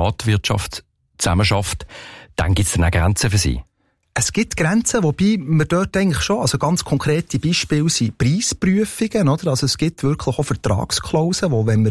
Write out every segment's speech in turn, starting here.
Privatwirtschaft zusammenarbeitet, dann gibt es dann auch Grenzen für Sie? Es gibt Grenzen, wobei wir dort eigentlich schon, also ganz konkrete Beispiele sind Preisprüfungen, oder? Also es gibt wirklich auch Vertragsklauseln, wo wenn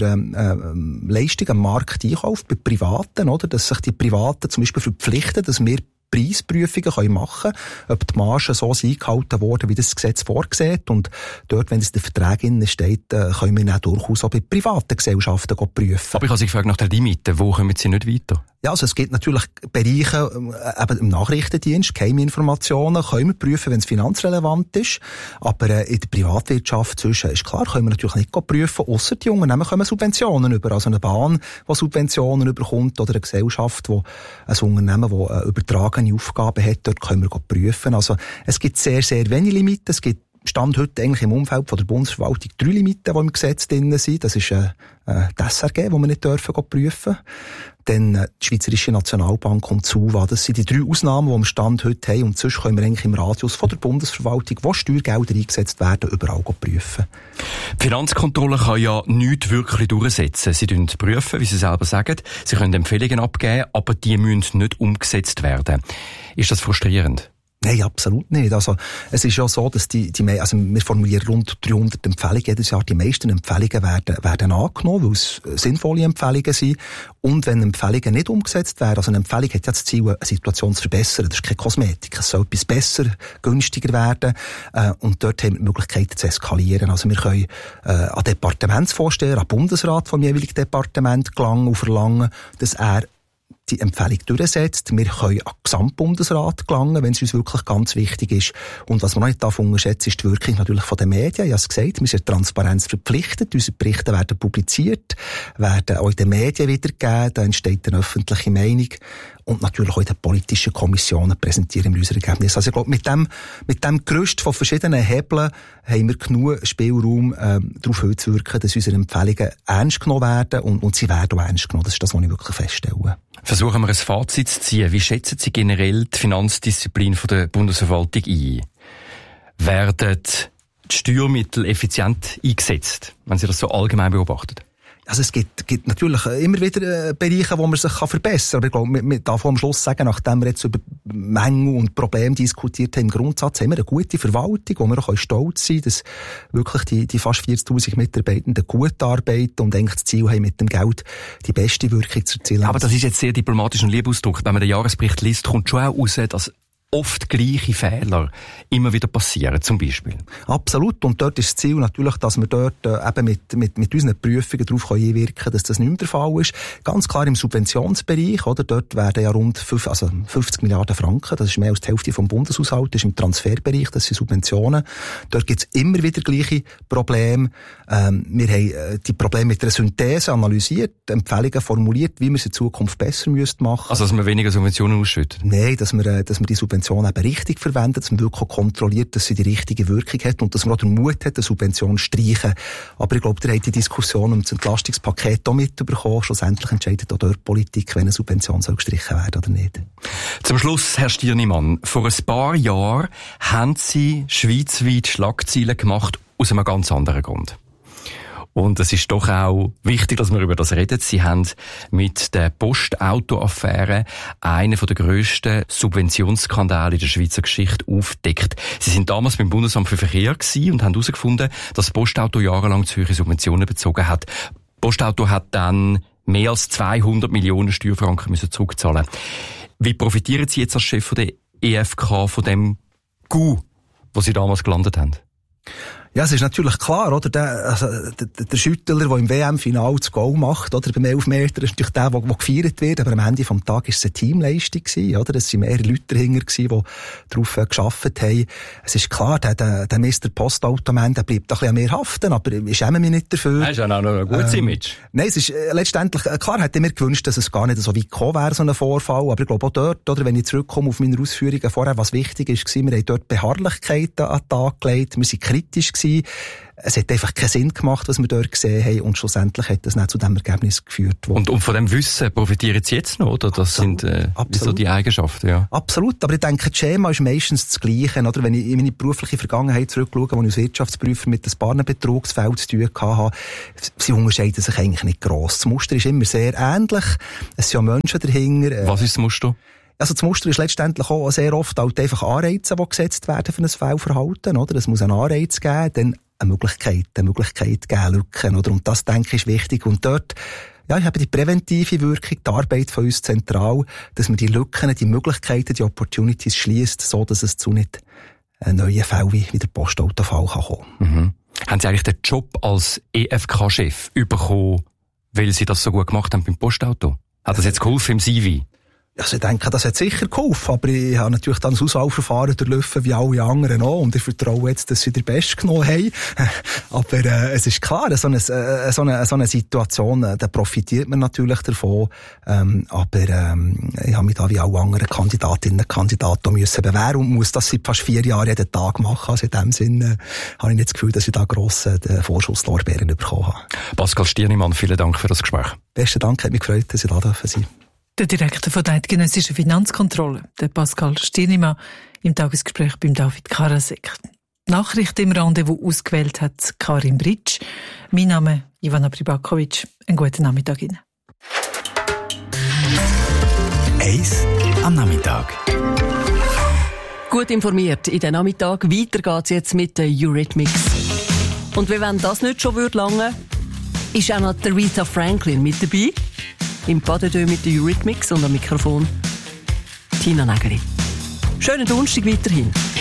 wir Leistungen am Markt einkauft, bei Privaten, oder? Dass sich die Privaten zum Beispiel verpflichten, dass wir Preisprüfungen machen können, ob die Margen so eingehalten worden, wie das Gesetz vorsieht. Und dort, wenn es in den Verträgen steht, können wir dann durchaus auch bei privaten Gesellschaften prüfen. Aber ich habe Sie gefragt nach der Limite. Wo kommen Sie nicht weiter? Ja, also es gibt natürlich Bereiche, eben im Nachrichtendienst, Geheiminformationen, können wir prüfen, wenn es finanzrelevant ist. Aber in der Privatwirtschaft zwischen ist klar, können wir natürlich nicht prüfen, ausser die Unternehmen kommen Subventionen über. Also eine Bahn, die Subventionen überkommt, oder eine Gesellschaft, ein Unternehmen, das übertragene Aufgaben hat, dort können wir prüfen. Also es gibt sehr, sehr wenige Limiten. Es gibt Stand heute eigentlich im Umfeld von der Bundesverwaltung 3 Limiten, die im Gesetz drin sind. Das ist die SRG, die wir nicht dürfen prüfen. Dann die Schweizerische Nationalbank und die SUVA. Das sind die 3 Ausnahmen, die wir Stand heute haben. Und sonst können wir eigentlich im Radius von der Bundesverwaltung, wo Steuergelder eingesetzt werden, überall prüfen. Die Finanzkontrolle kann ja nichts wirklich durchsetzen. Sie prüfen, wie Sie selber sagen. Sie können Empfehlungen abgeben, aber die müssen nicht umgesetzt werden. Ist das frustrierend? Nein, absolut nicht. Also, es ist ja so, dass also wir formulieren rund 300 Empfehlungen jedes Jahr. Die meisten Empfehlungen werden angenommen, weil es sinnvolle Empfehlungen sind. Und wenn Empfehlungen nicht umgesetzt werden, also eine Empfehlung hat ja das Ziel, eine Situation zu verbessern. Das ist keine Kosmetik. Es soll etwas besser, günstiger werden. Und dort haben wir die Möglichkeit zu eskalieren. Also wir können an Departementsvorsteher, an Bundesrat vom jeweiligen Departement gelangen und verlangen, dass er die Empfehlung durchsetzt. Wir können an den Gesamtbundesrat gelangen, wenn es uns wirklich ganz wichtig ist. Und was man noch nicht unterschätzen darf, ist die Wirkung natürlich von den Medien. Ich habe es gesagt, wir sind Transparenz verpflichtet. Unsere Berichte werden publiziert, werden auch in den Medien wiedergegeben. Da entsteht eine öffentliche Meinung. Und natürlich auch in den politischen Kommissionen präsentieren wir unsere Ergebnisse. Also ich glaube, mit dem Gerüst von verschiedenen Hebeln haben wir genug Spielraum, darauf hinzuwirken, dass unsere Empfehlungen ernst genommen werden und sie werden auch ernst genommen. Das ist das, was ich wirklich feststelle. Versuchen wir ein Fazit zu ziehen. Wie schätzen Sie generell die Finanzdisziplin von der Bundesverwaltung ein? Werden die Steuermittel effizient eingesetzt, wenn Sie das so allgemein beobachten? Also es gibt natürlich immer wieder Bereiche, wo man sich verbessern kann. Aber ich glaube, man darf am Schluss sagen, nachdem wir jetzt über Mängel und Probleme diskutiert haben, im Grundsatz haben wir eine gute Verwaltung, wo wir auch stolz sein können, dass wirklich die fast 40'000 Mitarbeitenden gut arbeiten und eigentlich das Ziel haben, mit dem Geld die beste Wirkung zu erzielen. Aber das ist jetzt sehr diplomatisch und lieb ausgedrückt. Wenn man den Jahresbericht liest, kommt schon auch raus, dass oft gleiche Fehler immer wieder passieren, zum Beispiel. Absolut. Und dort ist das Ziel natürlich, dass wir dort eben mit unseren Prüfungen darauf einwirken können, dass das nicht mehr der Fall ist. Ganz klar im Subventionsbereich, oder? Dort werden ja rund 50 Milliarden Franken, das ist mehr als die Hälfte vom Bundeshaushalt, das ist im Transferbereich, das sind Subventionen. Dort gibt es immer wieder gleiche Probleme. Wir haben die Probleme mit einer Synthese analysiert, Empfehlungen formuliert, wie wir es in Zukunft besser machen müssten. Also, dass man weniger Subventionen ausschüttet? Nein, dass wir die Subventionen eben richtig verwendet, dass man wirklich kontrolliert, dass sie die richtige Wirkung hat und dass man auch den Mut hat, eine Subvention zu streichen. Aber ich glaube, ihr habt die Diskussion um das Entlastungspaket auch mitbekommen. Schlussendlich entscheidet auch dort Politik, wenn eine Subvention soll gestrichen werden oder nicht. Zum Schluss, Herr Stirnimann, vor ein paar Jahren haben Sie schweizweit Schlagzeilen gemacht aus einem ganz anderen Grund. Und es ist doch auch wichtig, dass wir über das reden. Sie haben mit der Postauto-Affäre einen der grössten Subventionsskandale in der Schweizer Geschichte aufgedeckt. Sie sind damals beim Bundesamt für Verkehr gewesen und haben herausgefunden, dass Postauto jahrelang zu hohe Subventionen bezogen hat. Postauto hat dann mehr als 200 Millionen Steuerfranken zurückzahlen. Wie profitieren Sie jetzt als Chef der EFK von dem Coup, wo Sie damals gelandet haben? Ja, es ist natürlich klar, oder? Der Schüttler, der im WM-Final das Goal macht, oder? Beim Elfmeter ist natürlich der gefeiert wird, aber am Ende vom Tag ist es eine Teamleistung gewesen, oder? Es sind mehrere Leute dahinter gewesen, die darauf gearbeitet haben. Es ist klar, der Mr. Postautoman, der bleibt ein bisschen an mir haften, aber ich schäme mich nicht dafür. Das ist ja auch noch ein gutes Image. Nein, es ist letztendlich, klar hätte ich mir gewünscht, dass es gar nicht so weit gekommen wäre, so ein Vorfall, aber ich glaube auch dort, oder? Wenn ich zurückkomme auf meine Ausführungen vorher, was wichtig ist, wir haben dort Beharrlichkeiten an den Tag gelegt, wir sind kritisch gewesen. es hat einfach keinen Sinn gemacht, was wir dort gesehen haben, und schlussendlich hat das nicht zu dem Ergebnis geführt. Und von dem Wissen profitieren Sie jetzt noch, oder? Das absolut, sind so die Eigenschaften, ja. Absolut, aber ich denke, das Schema ist meistens das Gleiche, oder? Wenn ich in meine berufliche Vergangenheit zurückschaue, wo ich als Wirtschaftsprüfer mit ein paar Betrugsfällen zu tun hatte, sie unterscheiden sich eigentlich nicht gross. Das Muster ist immer sehr ähnlich. Es sind ja Menschen dahinter. Was ist das Muster? Also das Muster ist letztendlich auch sehr oft halt einfach Anreize, die gesetzt werden für ein Fehlverhalten, oder? Es muss einen Anreiz geben, dann eine Möglichkeit geben, Lücken, oder? Und das, denke ich, ist wichtig. Und dort, ja, ich habe die präventive Wirkung, die Arbeit von uns zentral, dass man die Lücken, die Möglichkeiten, die Opportunities schließt, so dass es zu nicht neuen Fällen wie der Postautofall kann kommen. Mhm. Haben Sie eigentlich den Job als EFK-Chef bekommen, weil Sie das so gut gemacht haben beim Postauto? Hat das jetzt geholfen im CV? Also ich denke, das hat sicher geholfen, aber ich habe natürlich dann das Auswahlverfahren durchlaufen wie alle anderen auch, und ich vertraue jetzt, dass sie den Besten genommen haben. Aber es ist klar, so eine Situation, da profitiert man natürlich davon, aber ich habe mich da wie alle anderen Kandidatinnen und Kandidaten müssen bewähren und muss das seit fast 4 Jahren jeden Tag machen. Also in dem Sinne habe ich nicht das Gefühl, dass ich da grosse Vorschusslorbeeren bekommen habe. Pascal Stirnimann, vielen Dank für das Gespräch. Besten Dank, hat mich gefreut, dass ich da sein durfte. Der Direktor von der Eidgenössischen Finanzkontrolle, der Pascal Stirnimann, im Tagesgespräch beim David Karasek. Nachrichten im Rendezvous ausgewählt hat Karin Britsch. Mein Name Ivana Pribakovic. Einen guten Nachmittag Ihnen. 1 am Nachmittag. Gut informiert in den Nachmittag. Weiter geht's jetzt mit den Eurythmics. Und wie wenn das nicht schon lange würde, ist auch noch Aretha Franklin mit dabei. Im Pas de Deux mit den Eurythmics und am Mikrofon Tina Nägeli. Schönen Donnerstag weiterhin.